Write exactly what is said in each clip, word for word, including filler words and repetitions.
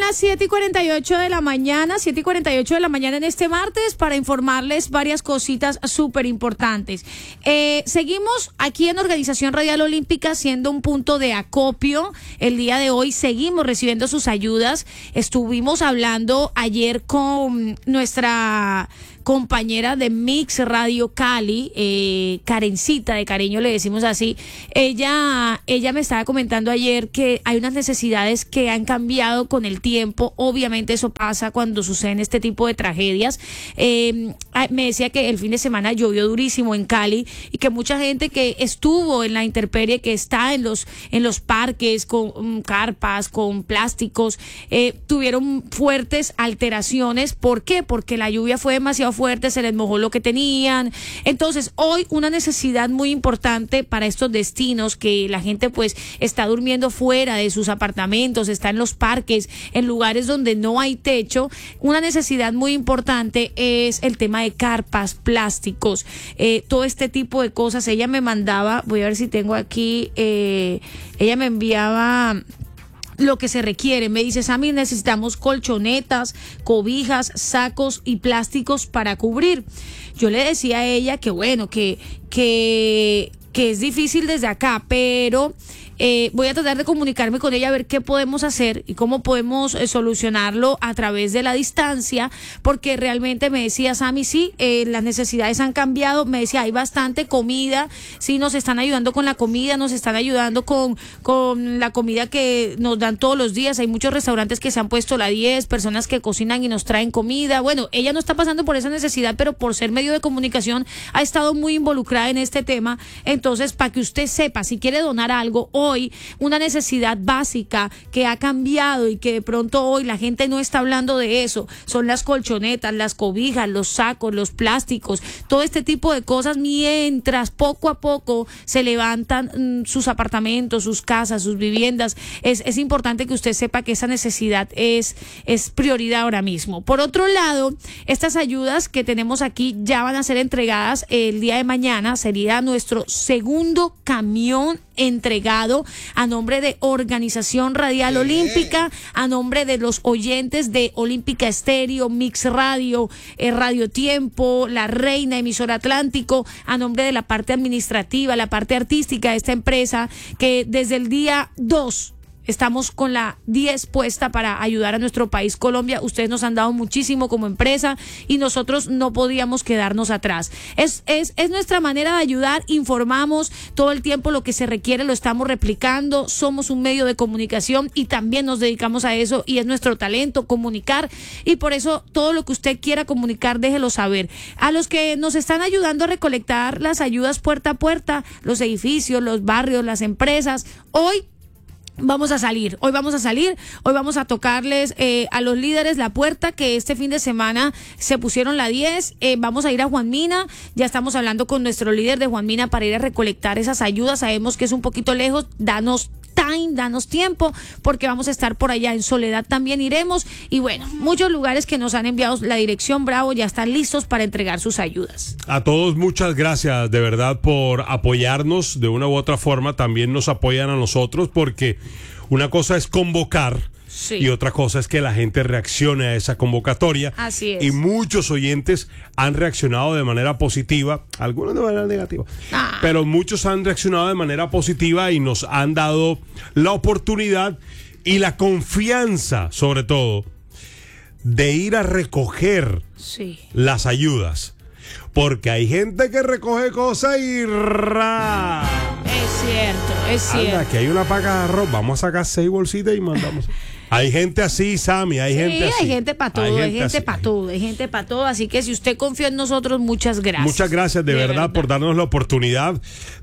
las siete y cuarenta y ocho de la mañana, siete y cuarenta y ocho de la mañana en este martes, para informarles varias cositas súper importantes. Eh, seguimos aquí en Organización Radial Olímpica siendo un punto de acopio. El día de hoy seguimos recibiendo sus ayudas. Estuvimos hablando ayer con nuestra compañera de Mix Radio Cali, eh, Karencita, de cariño le decimos así. Ella, ella me estaba comentando ayer que hay unas necesidades que han cambiado con el tiempo. Obviamente eso pasa cuando suceden este tipo de tragedias. Eh, me decía que el fin de semana llovió durísimo en Cali y que mucha gente que estuvo en la intemperie, que está en los, en los parques con um, carpas, con plásticos, eh, tuvieron fuertes alteraciones. ¿Por qué? Porque la lluvia fue demasiado fuerte, se les mojó lo que tenían. Entonces, hoy una necesidad muy importante para estos destinos, que la gente pues está durmiendo fuera de sus apartamentos, está en los parques, en lugares donde no hay techo. Una necesidad muy importante es el tema de carpas, plásticos, eh, todo este tipo de cosas. Ella me mandaba, voy a ver si tengo aquí, eh, ella me enviaba lo que se requiere. Me dice: Sammy, necesitamos colchonetas, cobijas, sacos y plásticos para cubrir. Yo le decía a ella que bueno, que, que, que es difícil desde acá, pero Eh, voy a tratar de comunicarme con ella a ver qué podemos hacer y cómo podemos eh, solucionarlo a través de la distancia, porque realmente me decía Sammy, sí, eh, las necesidades han cambiado. Me decía, hay bastante comida, sí, nos están ayudando con la comida, nos están ayudando con, con la comida que nos dan todos los días. Hay muchos restaurantes que se han puesto la diez, personas que cocinan y nos traen comida. Bueno, ella no está pasando por esa necesidad, pero por ser medio de comunicación ha estado muy involucrada en este tema. Entonces, para que usted sepa, si quiere donar algo hoy, una necesidad básica que ha cambiado y que de pronto hoy la gente no está hablando de eso, son las colchonetas, las cobijas, los sacos, los plásticos, todo este tipo de cosas, mientras poco a poco se levantan mmm, sus apartamentos, sus casas, sus viviendas. Es, es importante que usted sepa que esa necesidad es, es prioridad ahora mismo. Por otro lado, estas ayudas que tenemos aquí ya van a ser entregadas el día de mañana. Sería nuestro segundo camión entregado a nombre de Organización Radial Olímpica, a nombre de los oyentes de Olímpica Estéreo, Mix Radio, eh, Radio Tiempo, La Reina, Emisora Atlántico, a nombre de la parte administrativa, la parte artística de esta empresa, que desde el día dos estamos con la diez puesta para ayudar a nuestro país, Colombia. Ustedes nos han dado muchísimo como empresa y nosotros no podíamos quedarnos atrás. Es, es, es nuestra manera de ayudar. Informamos todo el tiempo lo que se requiere, lo estamos replicando. Somos un medio de comunicación y también nos dedicamos a eso, y es nuestro talento comunicar, y por eso todo lo que usted quiera comunicar, déjelo saber. A los que nos están ayudando a recolectar las ayudas puerta a puerta, los edificios, los barrios, las empresas, hoy Vamos a salir, hoy vamos a salir, hoy vamos a tocarles eh, a los líderes la puerta, que este fin de semana se pusieron la diez. Eh, vamos a ir a Juan Mina, ya estamos hablando con nuestro líder de Juan Mina para ir a recolectar esas ayudas. Sabemos que es un poquito lejos, danos time, danos tiempo, porque vamos a estar por allá. En Soledad también iremos, y bueno, muchos lugares que nos han enviado la dirección Bravo ya están listos para entregar sus ayudas. A todos muchas gracias de verdad por apoyarnos de una u otra forma. También nos apoyan a nosotros, porque una cosa es convocar, sí, y otra cosa es que la gente reaccione a esa convocatoria. Así es. Y muchos oyentes han reaccionado de manera positiva, algunos de manera negativa, ah. pero muchos han reaccionado de manera positiva y nos han dado la oportunidad y la confianza, sobre todo, de ir a recoger, sí, las ayudas. Porque hay gente que recoge cosas y ra. Es cierto, es cierto. Anda, que hay una paca de arroz, vamos a sacar seis bolsitas y mandamos. Hay gente así, Sammy, hay sí, gente así. hay gente para todo, hay gente, gente para todo, hay gente para todo. Así que si usted confía en nosotros, muchas gracias. Muchas gracias de, de verdad, verdad por darnos la oportunidad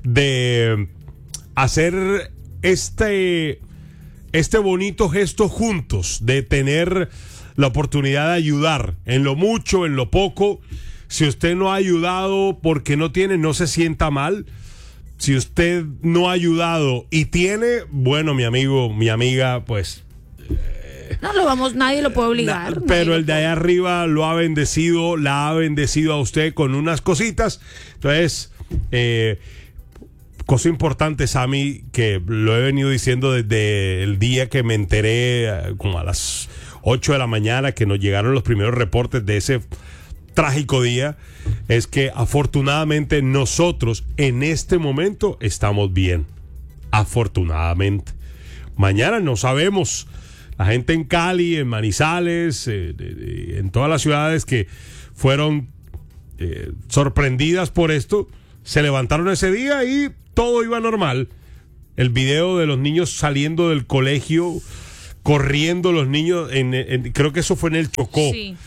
de hacer este, este bonito gesto juntos, de tener la oportunidad de ayudar en lo mucho, en lo poco. Si usted no ha ayudado porque no tiene, no se sienta mal. Si usted no ha ayudado y tiene, bueno, mi amigo, mi amiga, pues eh, no lo vamos, nadie lo puede obligar. Na, pero el de allá arriba lo ha bendecido, la ha bendecido a usted con unas cositas. Entonces, eh, cosa importante, Sammy, que lo he venido diciendo desde el día que me enteré, como a las ocho de la mañana que nos llegaron los primeros reportes de ese trágico día, es que afortunadamente nosotros en este momento estamos bien. Afortunadamente. Mañana no sabemos. La gente en Cali, en Manizales, eh, eh, en todas las ciudades que fueron eh, sorprendidas por esto, se levantaron ese día y todo iba normal. El video de los niños saliendo del colegio, corriendo los niños, en, en, creo que eso fue en el Chocó. Sí.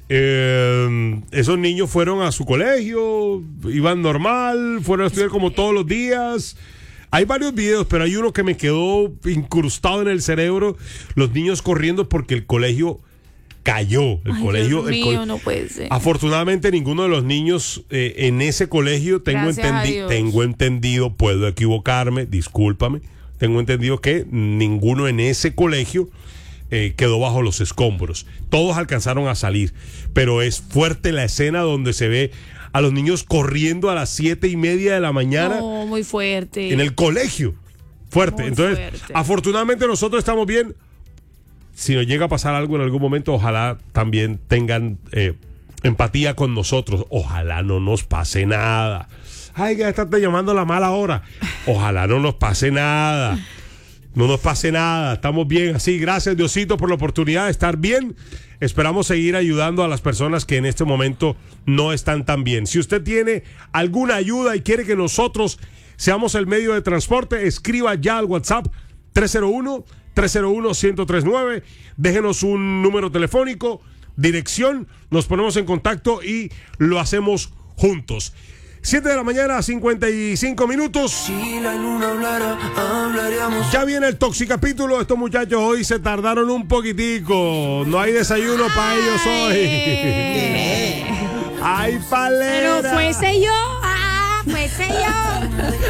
Eh, esos niños fueron a su colegio, iban normal, fueron a estudiar como todos los días. Hay varios videos, pero hay uno que me quedó incrustado en el cerebro, los niños corriendo porque el colegio cayó. El Ay, colegio, Dios el mío, co- no puede ser. Afortunadamente ninguno de los niños eh, en ese colegio, tengo, Gracias a entendi- Dios. tengo entendido, puedo equivocarme, discúlpame, tengo entendido que ninguno en ese colegio eh, quedó bajo los escombros. Todos alcanzaron a salir, pero es fuerte la escena donde se ve a los niños corriendo a las siete y media de la mañana No, muy fuerte. en el colegio. Fuerte. Muy Entonces, fuerte. afortunadamente nosotros estamos bien. Si nos llega a pasar algo en algún momento, ojalá también tengan eh, empatía con nosotros. Ojalá no nos pase nada. Ay, que estás llamando a la mala hora. Ojalá no nos pase nada. No nos pase nada. Estamos bien así. Gracias, Diosito, por la oportunidad de estar bien. Esperamos seguir ayudando a las personas que en este momento no están tan bien. Si usted tiene alguna ayuda y quiere que nosotros seamos el medio de transporte, escriba ya al WhatsApp tres cero uno, tres cero uno, uno cero tres nueve. Déjenos un número telefónico, dirección, nos ponemos en contacto y lo hacemos juntos. siete de la mañana, cincuenta y cinco minutos. Si la luna hablara, hablaríamos. Ya viene el toxicapítulo. Estos muchachos hoy se tardaron un poquitico. No hay desayuno para ellos hoy. ¡Ay, palera! Pero fuese yo. Ah, fuese yo.